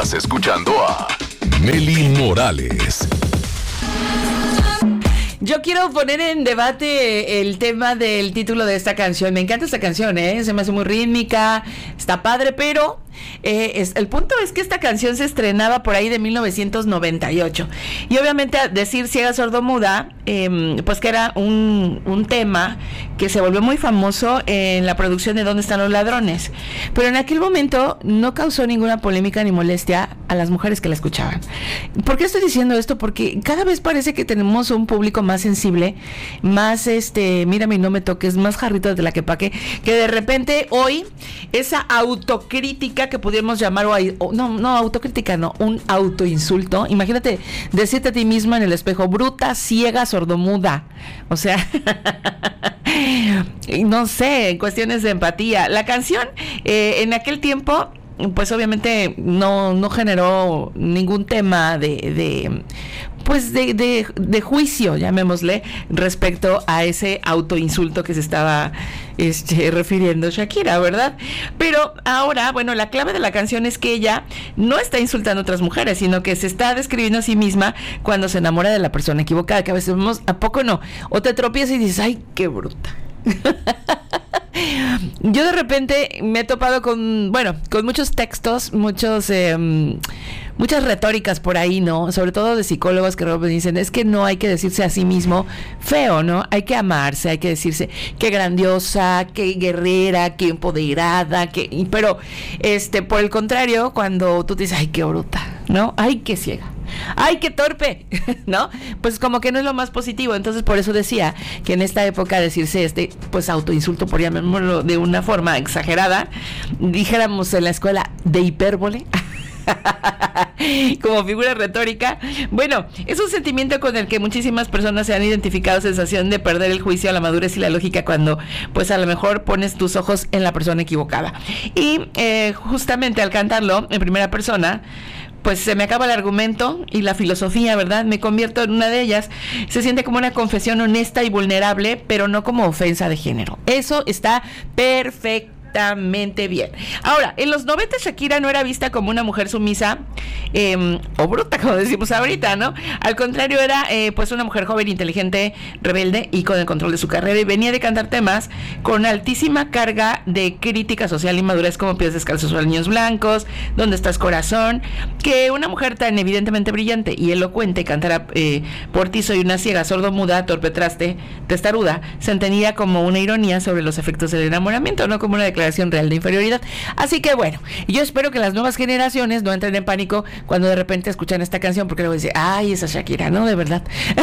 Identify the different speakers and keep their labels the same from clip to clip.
Speaker 1: Estás escuchando a Mely Morales.
Speaker 2: Yo quiero poner en debate el tema del título de esta canción. Me encanta esta canción, se me hace muy rítmica, está padre, pero el punto es que esta canción se estrenaba por ahí de 1998. Y obviamente decir ciega sordomuda, pues que era un tema que se volvió muy famoso en la producción de ¿Dónde están los ladrones? Pero en aquel momento no causó ninguna polémica ni molestia a las mujeres que la escuchaban. ¿Por qué estoy diciendo esto? Porque cada vez parece que tenemos un público más sensible, más mírame y no me toques, más jarrito de la que paque, que de repente hoy esa autocrítica que pudiéramos llamar, no autocrítica, no, un autoinsulto. Imagínate decirte a ti misma en el espejo, bruta, ciega, sordomuda. O sea, no sé, cuestiones de empatía. La canción en aquel tiempo, pues obviamente no generó ningún tema de juicio, llamémosle, respecto a ese autoinsulto que se estaba refiriendo Shakira, ¿verdad? Pero ahora, bueno, la clave de la canción es que ella no está insultando a otras mujeres, sino que se está describiendo a sí misma cuando se enamora de la persona equivocada, que a veces vemos, ¿a poco no? O te tropiezas y dices, ¡ay, qué bruta! Yo de repente me he topado con muchos textos, muchas retóricas por ahí, ¿no? Sobre todo de psicólogos que me dicen, es que no hay que decirse a sí mismo feo, ¿no? Hay que amarse, hay que decirse qué grandiosa, qué guerrera, qué empoderada, pero por el contrario, cuando tú te dices, ay, qué bruta, ¿no? Ay, qué ciega, ¡ay, qué torpe! ¿No? Pues como que no es lo más positivo. Entonces por eso decía que en esta época decirse pues autoinsulto, por llamarlo de una forma exagerada, dijéramos en la escuela de hipérbole, como figura retórica, bueno, es un sentimiento con el que muchísimas personas se han identificado, sensación de perder el juicio, la madurez y la lógica cuando pues a lo mejor pones tus ojos en la persona equivocada. Y justamente al cantarlo en primera persona, pues se me acaba el argumento y la filosofía, ¿verdad? Me convierto en una de ellas. Se siente como una confesión honesta y vulnerable, pero no como ofensa de género. Eso está perfectamente bien. Ahora, en los 90 Shakira no era vista como una mujer sumisa o bruta, como decimos ahorita, ¿no? Al contrario, era pues una mujer joven, inteligente, rebelde y con el control de su carrera, y venía de cantar temas con altísima carga de crítica social y madurez, como Pies descalzos o Niños blancos, ¿Dónde estás, corazón? Que una mujer tan evidentemente brillante y elocuente cantara por ti soy una ciega, sordomuda, torpe, traste, testaruda, se entendía como una ironía sobre los efectos del enamoramiento, no como una declaración real de inferioridad. Así que bueno, yo espero que las nuevas generaciones no entren en pánico cuando de repente escuchan esta canción, porque luego dicen, ay, esa Shakira, ¿no? De verdad.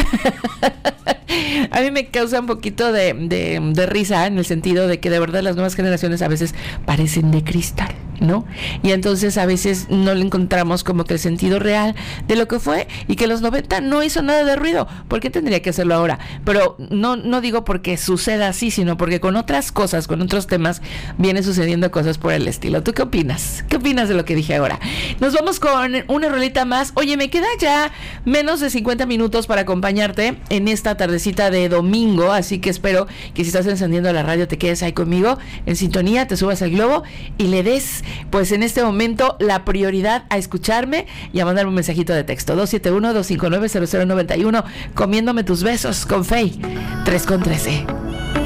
Speaker 2: A mí me causa un poquito de risa, en el sentido de que de verdad las nuevas generaciones a veces parecen de cristal, ¿no? Y entonces a veces no le encontramos como que el sentido real de lo que fue, y que los 90 no hizo nada de ruido. ¿Por qué tendría que hacerlo ahora? Pero no digo porque suceda así, sino porque con otras cosas, con otros temas, viene sucediendo cosas por el estilo. ¿Tú qué opinas? ¿Qué opinas de lo que dije ahora? Nos vamos con una rolita más. Oye, me queda ya menos de 50 minutos para acompañarte en esta tardecita de domingo, así que espero que si estás encendiendo la radio te quedes ahí conmigo en sintonía, te subas al globo y le des pues en este momento la prioridad a escucharme y a mandarme un mensajito de texto 271-259-0091, comiéndome tus besos con Fey 3 con 13.